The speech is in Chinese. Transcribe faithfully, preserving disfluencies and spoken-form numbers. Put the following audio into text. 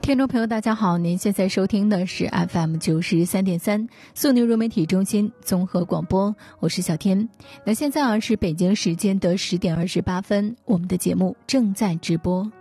听众朋友大家好，您现在收听的是 F M 九十三点三苏宁融媒体中心综合广播，我是小天。那现在啊是北京时间的十点二十八分，我们的节目正在直播。